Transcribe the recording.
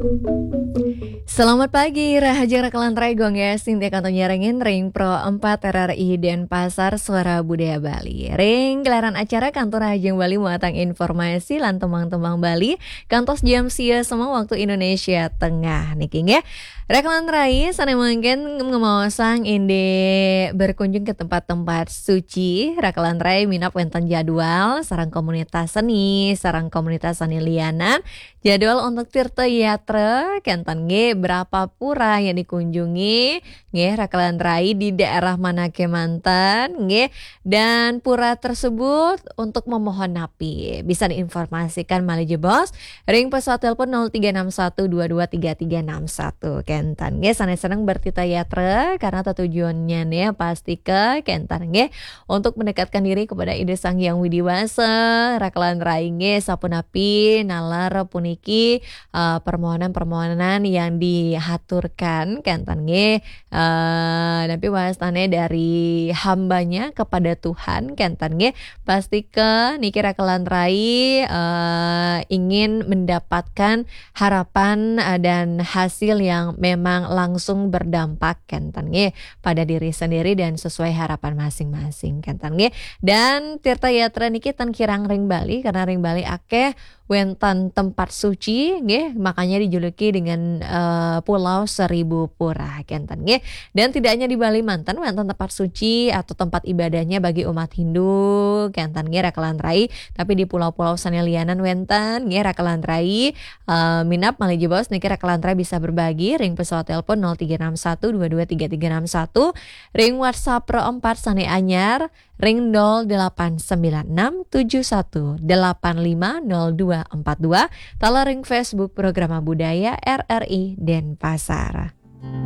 Selamat pagi, Rahaja Rakalan Traigong ya, Sintia kantor nyarengin Ring Pro 4 RRI Denpasar Suara Budaya Bali. Ring gelaran acara kantor Rahajeng Bali muatang informasi lan temang-temang Bali, kantos jam sia semua waktu Indonesia Tengah. Niking ya, Rakalan Rai sana mungkin ngemawasang inde berkunjung ke tempat-tempat suci. Rakalan Rai minap wenten jadwal, sarang komunitas seni lianan. Jadwal untuk tirta yatra kentan berapa pura yang dikunjungi Rakalan Rai di daerah mana Kemanten dan pura tersebut untuk memohon napi bisa diinformasikan Malije Bos ring pesawat telepon 0361223361 kentan senang bertita yatra karena tujuannya pasti ke kentan untuk mendekatkan diri kepada Ide Sang Hyang Widiwasa. Rakalan Rai sapunapi nalar puniki permohonan yang dihaturkan kentan tapi wastane dari hambanya kepada Tuhan kentan pasti ke niki Rakalan Rai ingin mendapatkan harapan dan hasil yang memang langsung berdampak kentan pada diri sendiri dan sesuai harapan masing-masing kentan dan tirta yatra niki tan kirang ring Bali karena ring Bali akeh wentan tempat suci makanya dijuluki dengan Pulau Seribu Pura kentan dan tidak hanya di Bali mantan wentan tempat suci atau tempat ibadahnya bagi umat Hindu kentan Rakalan Rai tapi di pulau-pulau sanelianan wentan Rakalan Rai minap Malije Bos niki Rakalan Rai bisa berbagi ring pesawat telepon 0361223361 ring WhatsApp Pro 4 sane anyar ring 089671850242 tala ring Facebook Programa Budaya RRI Denpasar.